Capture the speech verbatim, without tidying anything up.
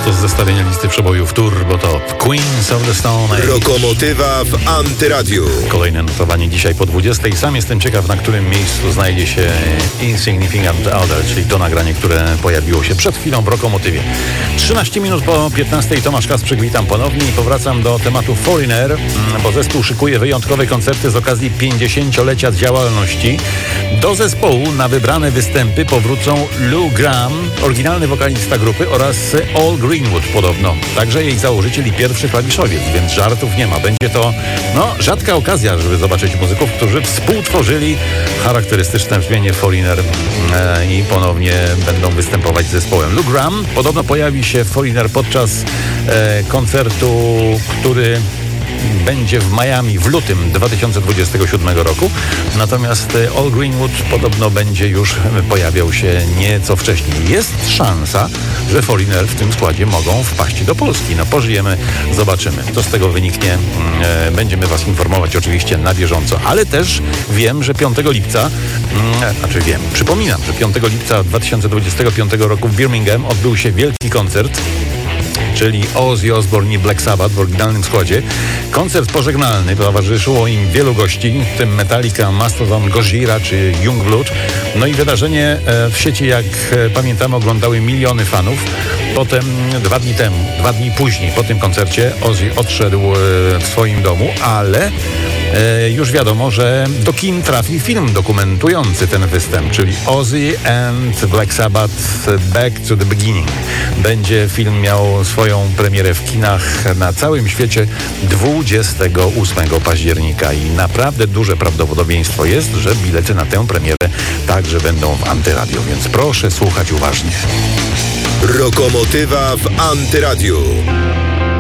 prosto z zestawienia listy przebojów Turbo Top. Queens of the Stone Age. Lokomotywa w Antyradiu. Kolejne notowanie dzisiaj po dwudziestej. Sam jestem ciekaw, na którym miejscu znajdzie się Insignificant Other, czyli to nagranie, które pojawiło się przed chwilą w Lokomotywie. trzynaście minut po piętnastej. Tomasz Kasprzyk, witam ponownie i powracam do tematu Foreigner, bo zespół szykuje wyjątkowe koncerty z okazji pięćdziesięciolecia działalności. Do zespołu na wybrane występy powrócą Lou Gramm, oryginalny wokalista grupy, oraz Al Greenwood podobno. Także jej założyciel i pierwszy klawiszowiec, więc żartów nie ma. Będzie to, no, rzadka okazja, żeby zobaczyć muzyków, którzy współtworzyli charakterystyczne brzmienie Foreigner e, i ponownie będą występować z zespołem. Lou Gramm podobno pojawi się w Foreigner podczas e, koncertu, który będzie w Miami w lutym dwa tysiące dwudziestego siódmego roku. Natomiast Al Greenwood podobno będzie już pojawiał się nieco wcześniej. Jest szansa, że Foreigner w tym składzie mogą wpaść do Polski. No pożyjemy, zobaczymy. Co z tego wyniknie, e, będziemy Was informować oczywiście na bieżąco. Ale też wiem, że piątego lipca, e, znaczy wiem, przypominam, że piątego lipca dwa tysiące dwudziestego piątego roku w Birmingham odbył się wielki koncert, czyli Ozzy Osbourne i Black Sabbath w oryginalnym składzie. Koncert pożegnalny, towarzyszyło im wielu gości, w tym Metallica, Mastodon, Gojira czy Youngblood. No i wydarzenie w sieci, jak pamiętamy, oglądały miliony fanów. Potem dwa dni temu, dwa dni później, po tym koncercie Ozzy odszedł w swoim domu, ale już wiadomo, że do kin trafi film dokumentujący ten występ, czyli Ozzy and Black Sabbath Back to the Beginning. Będzie film miał swoją premierę w kinach na całym świecie dwudziestego ósmego października i naprawdę duże prawdopodobieństwo jest, że bilety na tę premierę także będą w Antyradiu, więc proszę słuchać uważnie. Lokomotywa w Antyradiu.